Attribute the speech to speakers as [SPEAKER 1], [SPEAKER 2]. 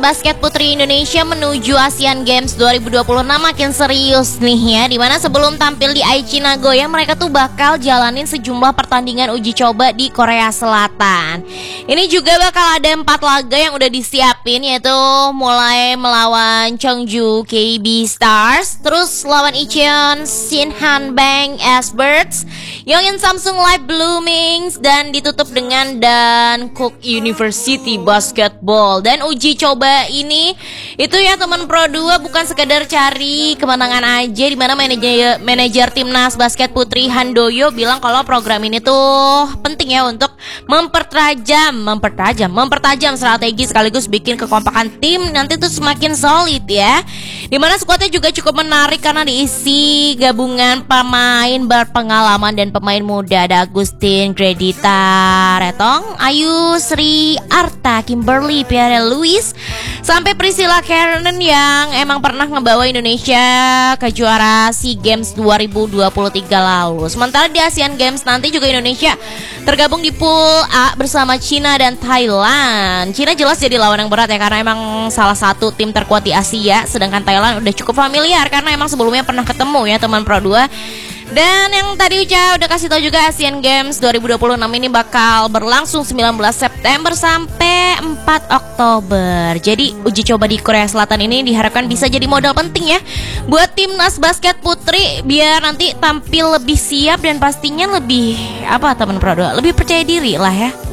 [SPEAKER 1] basket putri Indonesia menuju Asian Games 2026 makin serius nih ya. Dimana sebelum tampil di Aichi Nagoya, mereka tuh bakal jalanin sejumlah pertandingan uji coba di Korea Selatan. Ini juga bakal ada 4 laga yang udah disiapin, yaitu mulai melawan Cheongju KB Stars, terus lawan Incheon Shinhan Bank S-Birds, Yongin Samsung Live Bloomings, dan ditutup dengan Dankook University Basketball. Dan uji coba ini itu ya teman Pro 2 bukan sekedar cari kemenangan aja, dimana manajer timnas basket putri Handoyo bilang kalau program ini tuh penting ya untuk mempertajam strategi sekaligus bikin kekompakan tim nanti tuh semakin solid ya. Dimana skuadnya juga cukup menarik karena diisi gabungan pemain berpengalaman dan pemain muda. Ada Agustin Gredita Retong, Ayu Sri Arta, Kimberly Pierre Louis, sampai Priscilla Karen yang emang pernah ngebawa Indonesia ke juara SEA Games 2023 lalu. Sementara di Asian Games nanti juga Indonesia tergabung di pool A bersama Cina dan Thailand. Cina jelas jadi lawan yang berat ya, karena emang salah satu tim terkuat di Asia. Sedangkan Thailand udah cukup familiar karena emang sebelumnya pernah ketemu ya teman Pro 2. Dan yang tadi Uca udah kasih tahu juga, Asian Games 2026 ini bakal berlangsung 19 September sampai 4 Oktober. Jadi uji coba di Korea Selatan ini diharapkan bisa jadi modal penting ya buat timnas basket putri biar nanti tampil lebih siap dan pastinya lebih teman Pro 2 lebih percaya diri lah ya.